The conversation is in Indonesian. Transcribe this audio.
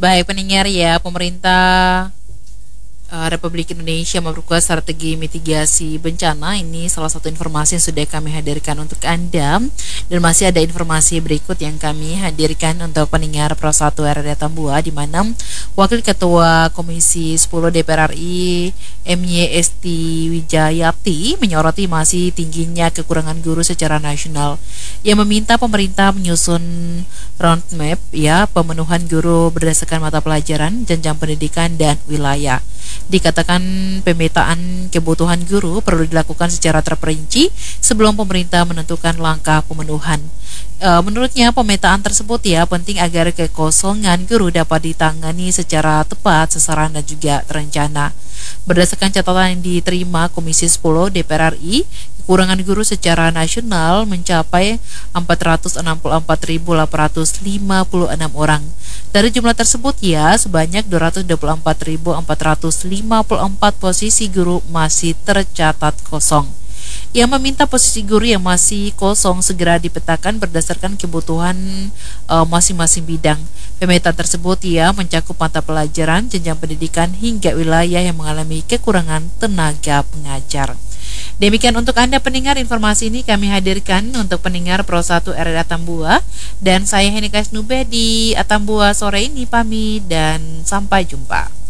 Baik pendengar ya, pemerintah Republik Indonesia memperkuat strategi mitigasi bencana. Ini salah satu informasi yang sudah kami hadirkan untuk Anda. Dan masih ada informasi berikut yang kami hadirkan untuk pendengar Pro 1 RRI Tambua, di mana Wakil Ketua Komisi 10 DPR RI MY Esti Wijayati menyoroti masih tingginya kekurangan guru secara nasional, yang meminta pemerintah menyusun roadmap ya pemenuhan guru berdasarkan mata pelajaran, jenjang pendidikan dan wilayah. Dikatakan pemetaan kebutuhan guru perlu dilakukan secara terperinci sebelum pemerintah menentukan langkah pemenuhan. Menurutnya pemetaan tersebut ya penting agar kekosongan guru dapat ditangani secara tepat, sasaran dan juga terencana. Berdasarkan catatan yang diterima Komisi 10 DPR RI, kekurangan guru secara nasional mencapai 464.856 orang. Dari jumlah tersebut ya, sebanyak 224.454 posisi guru masih tercatat kosong. Ia meminta posisi guru yang masih kosong segera dipetakan berdasarkan kebutuhan masing-masing bidang. Pemetaan tersebut ia mencakup mata pelajaran, jenjang pendidikan hingga wilayah yang mengalami kekurangan tenaga pengajar. Demikian untuk Anda pendengar, informasi ini kami hadirkan untuk pendengar Pro 1 RRI Atambua, dan saya Henika Snube di Atambua sore ini pamit dan sampai jumpa.